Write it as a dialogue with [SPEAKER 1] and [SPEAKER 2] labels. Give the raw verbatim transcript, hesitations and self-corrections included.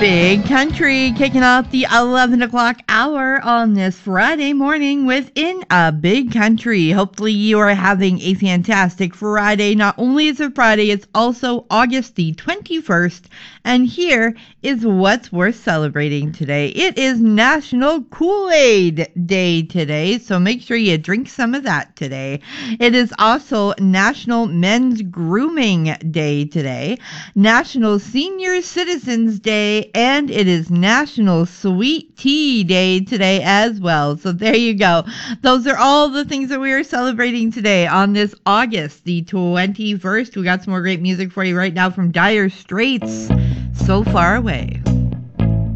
[SPEAKER 1] Big Country kicking off the eleven o'clock hour on this Friday morning within a Big Country. Hopefully you are having a fantastic Friday. Not only is it Friday, it's also August the twenty-first. And here is what's worth celebrating today. It is National Kool-Aid Day today, so make sure you drink some of that today. It is also National Men's Grooming Day today, National Senior Citizens Day, and it is National Sweet Tea Day today as well. So there you go. Those are all the things that we are celebrating today on this August the twenty-first. We got some more great music for you right now from Dire Straits, So Far Away.